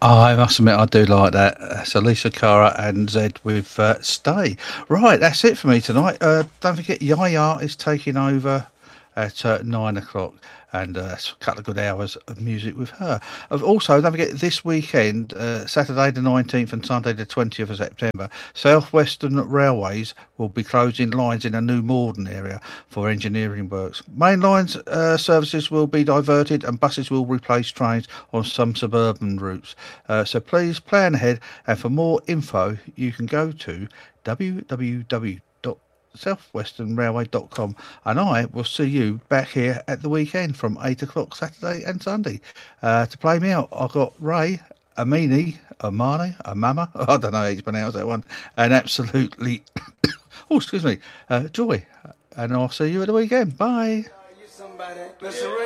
I must admit, I do like that. So Lisa Cara and Zed with Stay. Right, that's it for me tonight. Don't forget, Yaya is taking over at 9 o'clock, and that's a couple of good hours of music with her. Also, don't forget, this weekend, Saturday the 19th and Sunday the 20th of September, South Western Railways will be closing lines in a new Morden area for engineering works. Main lines services will be diverted and buses will replace trains on some suburban routes. So please plan ahead, and for more info you can go to www.southwesternrailway.com, and I will see you back here at the weekend from 8 o'clock Saturday and Sunday. To play me out, I've got Ray, Amini, Amani, Amama, I don't know how you pronounce that one, and absolutely, oh, excuse me, Joy. And I'll see you at the weekend. Bye.